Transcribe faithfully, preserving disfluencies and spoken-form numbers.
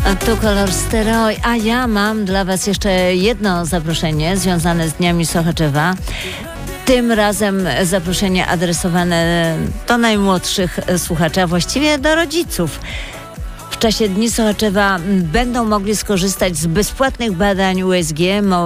A tu kolor stereo, a ja mam dla was jeszcze jedno zaproszenie związane z Dniami Sochaczewa. Tym razem zaproszenie adresowane do najmłodszych słuchaczy, a właściwie do rodziców. W czasie Dni Sochaczewa będą mogli skorzystać z bezpłatnych badań U S G